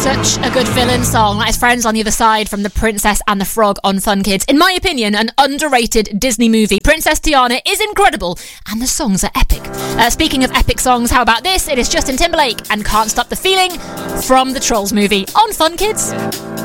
Such a good villain song. That is Friends on the Other Side from The Princess and the Frog on Fun Kids. In my opinion, an underrated Disney movie. Princess Tiana is incredible and the songs are epic. Speaking of epic songs, how about this? It is Justin Timberlake and Can't Stop the Feeling from the Trolls movie on Fun Kids.